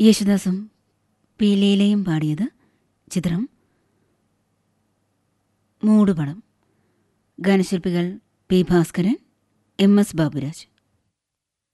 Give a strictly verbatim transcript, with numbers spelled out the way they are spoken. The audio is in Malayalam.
യേശുദാസും പി ലീലയും പാടിയത്. ചിത്രം മൂടുപടം. ഗാനശില്പികൾ P Bhaskaran, M S Baburaj.